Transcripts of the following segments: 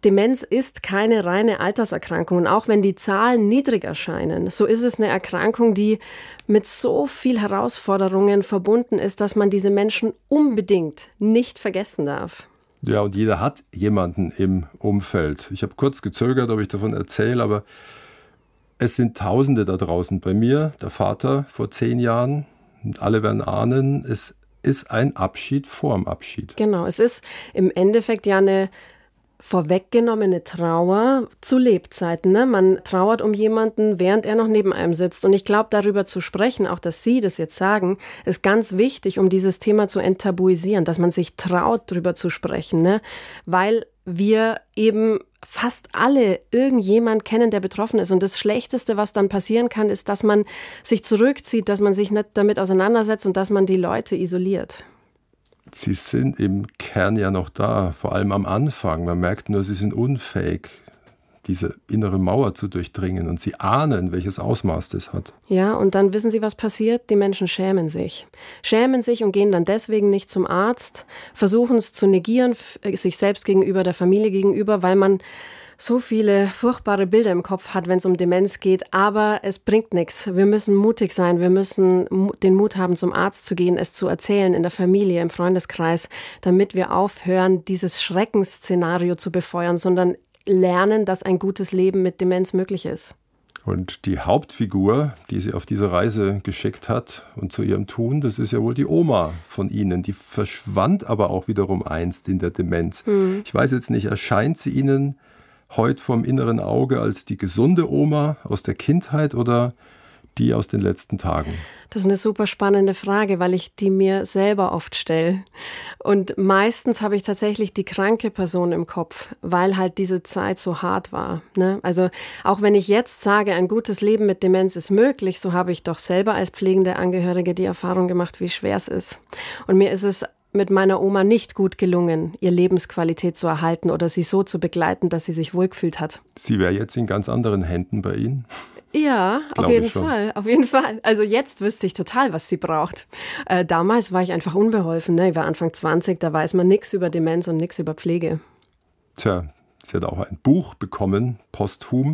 Demenz ist keine reine Alterserkrankung. Und auch wenn die Zahlen niedrig erscheinen, so ist es eine Erkrankung, die mit so viel Herausforderungen verbunden ist, dass man diese Menschen unbedingt nicht vergessen darf. Ja, und jeder hat jemanden im Umfeld. Ich habe kurz gezögert, ob ich davon erzähle, aber es sind Tausende da draußen. Bei mir, der Vater vor 10 Jahren, und alle werden ahnen, es ist ein Abschied vorm Abschied. Genau, es ist im Endeffekt ja eine vorweggenommene Trauer zu Lebzeiten. Ne? Man trauert um jemanden, während er noch neben einem sitzt. Und ich glaube, darüber zu sprechen, auch dass Sie das jetzt sagen, ist ganz wichtig, um dieses Thema zu enttabuisieren, dass man sich traut, darüber zu sprechen. Ne? Weil wir eben fast alle irgendjemand kennen, der betroffen ist. Und das Schlechteste, was dann passieren kann, ist, dass man sich zurückzieht, dass man sich nicht damit auseinandersetzt und dass man die Leute isoliert. Sie sind im Kern ja noch da, vor allem am Anfang. Man merkt nur, sie sind unfähig, diese innere Mauer zu durchdringen. Und sie ahnen, welches Ausmaß das hat. Ja, und dann wissen Sie, was passiert? Die Menschen schämen sich. Schämen sich und gehen dann deswegen nicht zum Arzt, versuchen es zu negieren, sich selbst gegenüber, der Familie gegenüber, weil man so viele furchtbare Bilder im Kopf hat, wenn es um Demenz geht, aber es bringt nichts. Wir müssen mutig sein, wir müssen den Mut haben, zum Arzt zu gehen, es zu erzählen in der Familie, im Freundeskreis, damit wir aufhören, dieses Schreckensszenario zu befeuern, sondern lernen, dass ein gutes Leben mit Demenz möglich ist. Und die Hauptfigur, die sie auf diese Reise geschickt hat und zu ihrem Tun, das ist ja wohl die Oma von Ihnen. Die verschwand aber auch wiederum einst in der Demenz. Ich weiß jetzt nicht, erscheint sie Ihnen heute vom inneren Auge als die gesunde Oma aus der Kindheit oder die aus den letzten Tagen? Das ist eine super spannende Frage, weil ich die mir selber oft stelle. Und meistens habe ich tatsächlich die kranke Person im Kopf, weil halt diese Zeit so hart war. Ne? Also auch wenn ich jetzt sage, ein gutes Leben mit Demenz ist möglich, so habe ich doch selber als pflegende Angehörige die Erfahrung gemacht, wie schwer es ist. Und mir ist es mit meiner Oma nicht gut gelungen, ihr Lebensqualität zu erhalten oder sie so zu begleiten, dass sie sich wohlgefühlt hat. Sie wäre jetzt in ganz anderen Händen bei Ihnen? Ja, auf jeden Fall, auf jeden Fall. Also jetzt wüsste ich total, was sie braucht. Damals war ich einfach unbeholfen. Ne? Ich war Anfang 20, da weiß man nichts über Demenz und nichts über Pflege. Tja, sie hat auch ein Buch bekommen, posthum,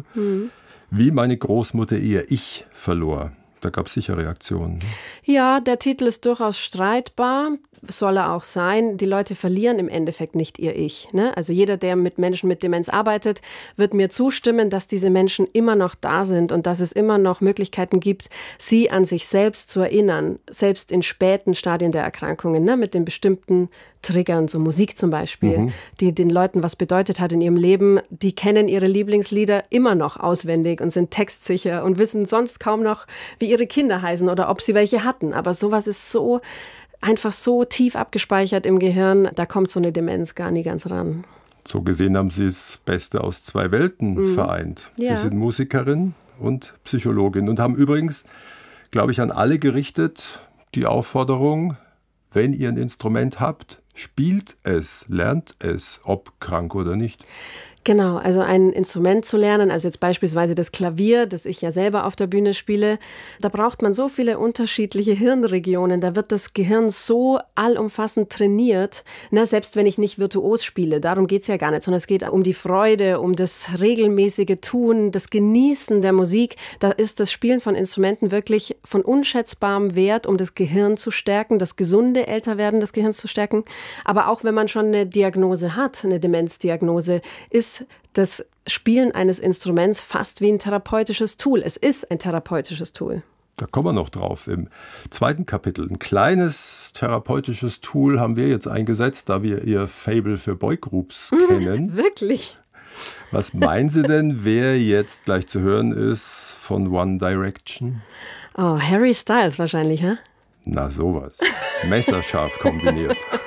wie meine Großmutter ihr Ich verlor. Da gab es sicher Reaktionen. Ja, der Titel ist durchaus streitbar, soll er auch sein. Die Leute verlieren im Endeffekt nicht ihr Ich. Ne? Also jeder, der mit Menschen mit Demenz arbeitet, wird mir zustimmen, dass diese Menschen immer noch da sind und dass es immer noch Möglichkeiten gibt, sie an sich selbst zu erinnern, selbst in späten Stadien der Erkrankungen, ne? Mit den bestimmten Triggern, so Musik zum Beispiel, die den Leuten was bedeutet hat in ihrem Leben. Die kennen ihre Lieblingslieder immer noch auswendig und sind textsicher und wissen sonst kaum noch, wie ihre Kinder heißen oder ob sie welche hatten. Aber sowas ist so einfach so tief abgespeichert im Gehirn, da kommt so eine Demenz gar nie ganz ran. So gesehen haben Sie das Beste aus 2 Welten vereint. Ja. Sie sind Musikerin und Psychologin und haben übrigens, glaube ich, an alle gerichtet die Aufforderung, wenn ihr ein Instrument habt, spielt es, lernt es, ob krank oder nicht. Genau, also ein Instrument zu lernen, also jetzt beispielsweise das Klavier, das ich ja selber auf der Bühne spiele, da braucht man so viele unterschiedliche Hirnregionen, da wird das Gehirn so allumfassend trainiert, ne, selbst wenn ich nicht virtuos spiele, darum geht es ja gar nicht, sondern es geht um die Freude, um das regelmäßige Tun, das Genießen der Musik, da ist das Spielen von Instrumenten wirklich von unschätzbarem Wert, um das Gehirn zu stärken, das gesunde Älterwerden des Gehirns zu stärken, aber auch wenn man schon eine Diagnose hat, eine Demenzdiagnose, ist das Spielen eines Instruments fast wie ein therapeutisches Tool. Es ist ein therapeutisches Tool. Da kommen wir noch drauf im 2. Kapitel. Ein kleines therapeutisches Tool haben wir jetzt eingesetzt, da wir Ihr Faible für Boygroups kennen. Wirklich? Was meinen Sie denn, wer jetzt gleich zu hören ist von One Direction? Oh, Harry Styles wahrscheinlich, hä? Na sowas. Messerscharf kombiniert.